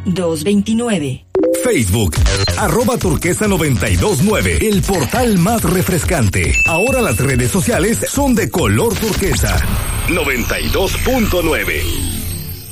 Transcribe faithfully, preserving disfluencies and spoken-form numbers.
dos veintinueve. Facebook, arroba turquesa noventa y dos nueve, el portal más refrescante. Ahora las redes sociales son de color turquesa. noventa y dos punto nueve.